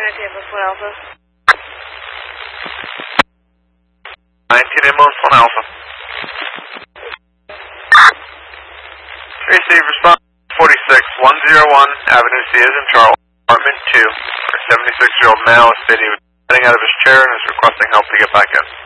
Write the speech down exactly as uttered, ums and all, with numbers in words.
nineteen ambulance one alpha. nineteen ambulance one alpha. Receive response forty-six one oh one Avenue C as in Charles, apartment two. A seventy-six year old male is stating he was getting out of his chair and is requesting help to get back in.